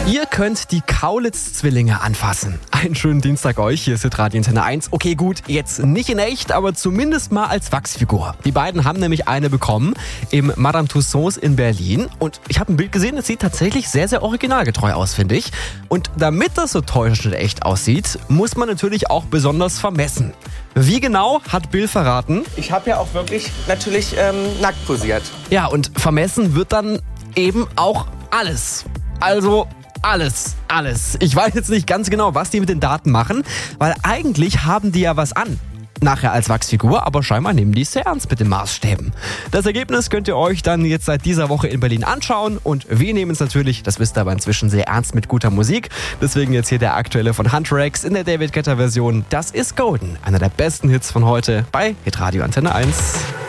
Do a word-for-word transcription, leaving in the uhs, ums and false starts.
Ihr könnt die Kaulitz-Zwillinge anfassen. Einen schönen Dienstag euch, hier ist Hitradio Antenne eins. Okay gut, jetzt nicht in echt, aber zumindest mal als Wachsfigur. Die beiden haben nämlich eine bekommen im Madame Tussauds in Berlin. Und ich habe ein Bild gesehen, das sieht tatsächlich sehr, sehr originalgetreu aus, finde ich. Und damit das so täuschend echt aussieht, muss man natürlich auch besonders vermessen. Wie genau, hat Bill verraten. Ich habe ja auch wirklich natürlich ähm, nackt posiert. Ja, und vermessen wird dann eben auch alles. Also alles, alles. Ich weiß jetzt nicht ganz genau, was die mit den Daten machen, weil eigentlich haben die ja was an. Nachher als Wachsfigur, aber scheinbar nehmen die es sehr ernst mit den Maßstäben. Das Ergebnis könnt ihr euch dann jetzt seit dieser Woche in Berlin anschauen und wir nehmen es natürlich, das wisst ihr aber inzwischen, sehr ernst mit guter Musik. Deswegen jetzt hier der aktuelle von Hunter X in der David Guetta Version. Das ist Golden, einer der besten Hits von heute bei Hitradio Antenne eins.